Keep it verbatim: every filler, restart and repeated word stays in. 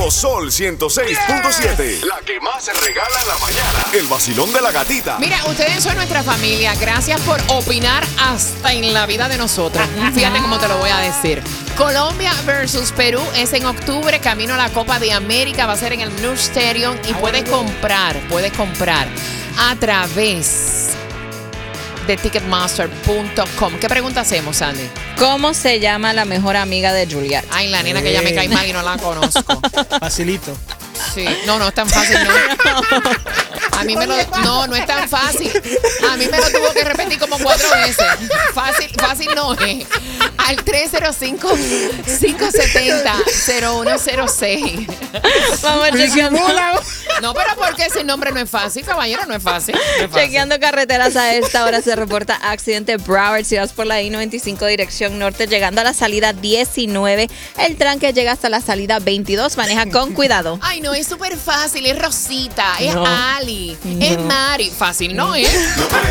nuevo Sol ciento seis punto siete. La que más se regala en la mañana. El vacilón de la gatita. Mira, ustedes son nuestra familia. Gracias por opinar hasta en la vida de nosotros. Fíjate cómo te lo voy a decir. Colombia versus Perú es en octubre, camino a la Copa de América. Va a ser en el New Stadium y puedes comprar, puedes comprar a través de ticketmaster punto com. ¿Qué pregunta hacemos, Sandy? ¿Cómo se llama la mejor amiga de Juliet? Ay, la nena que ya me cae mal y no la conozco. Facilito. Sí, no, no es tan fácil, no. A mí me lo, no, no es tan fácil. A mí me lo tuvo que repetir como cuatro veces. Fácil, fácil no es. Al tres cero cinco, cinco siete cero, cero uno cero seis. Vamos chequeando. No, pero porque ese nombre no es fácil, caballero, no es fácil. No es fácil. Chequeando carreteras a esta hora se reporta accidente Broward, si vas por la I noventa y cinco dirección norte, llegando a la salida diecinueve. El tranque llega hasta la salida veintidós. Maneja con cuidado. Ay, no, es súper fácil. Es Rosita, es No. Ali, No. es Mari. Fácil, ¿no es?